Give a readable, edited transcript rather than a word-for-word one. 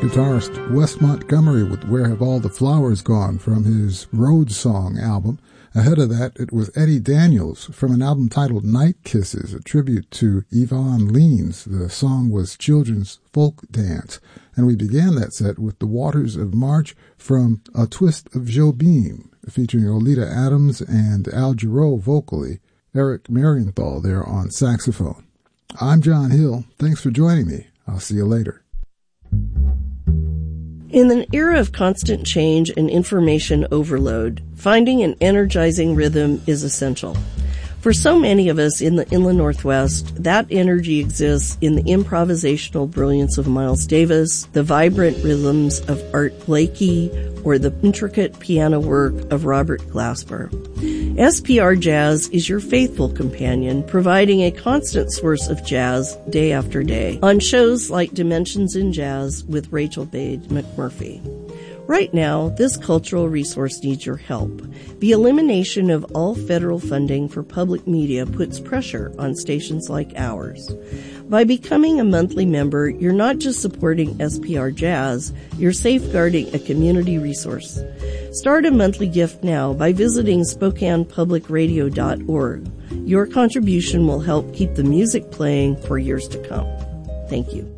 guitarist Wes Montgomery with Where Have All the Flowers Gone from his Road Song album. Ahead of that, it was Eddie Daniels from an album titled Night Kisses, a tribute to Yvonne Leans. The song was Children's Folk Dance. And we began that set with The Waters of March from A Twist of Jobim, featuring Oleta Adams and Al Jarreau vocally, Eric Marienthal there on saxophone. I'm John Hill. Thanks for joining me. I'll see you later. In an era of constant change and information overload, finding an energizing rhythm is essential. For so many of us in the Inland Northwest, that energy exists in the improvisational brilliance of Miles Davis, the vibrant rhythms of Art Blakey, or the intricate piano work of Robert Glasper. SPR Jazz is your faithful companion, providing a constant source of jazz day after day on shows like Dimensions in Jazz with Rachel Bade McMurphy. Right now, this cultural resource needs your help. The elimination of all federal funding for public media puts pressure on stations like ours. By becoming a monthly member, you're not just supporting SPR Jazz, you're safeguarding a community resource. Start a monthly gift now by visiting SpokanePublicRadio.org. Your contribution will help keep the music playing for years to come. Thank you.